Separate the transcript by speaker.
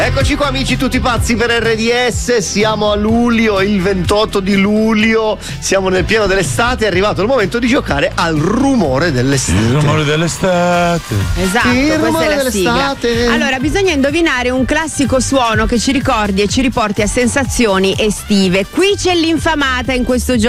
Speaker 1: Eccoci qua amici tutti pazzi per RDS, siamo a luglio, il 28 di luglio, siamo nel pieno dell'estate, è arrivato il momento di giocare al rumore dell'estate.
Speaker 2: Il rumore dell'estate.
Speaker 3: Esatto,
Speaker 1: il rumore
Speaker 3: questa è la
Speaker 1: dell'estate.
Speaker 3: sigla. Allora, bisogna indovinare un classico suono che ci ricordi e ci riporti a sensazioni estive. Qui c'è l'infamata in questo gioco.